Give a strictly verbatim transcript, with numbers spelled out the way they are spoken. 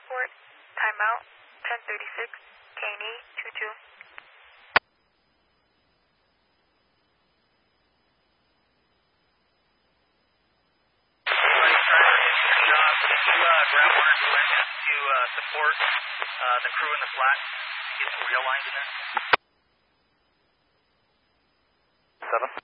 report. Timeout, ten thirty-six, K and E, two two. Ground wire to uh, support uh, the crew in the flat, get some real lines in there. Seven.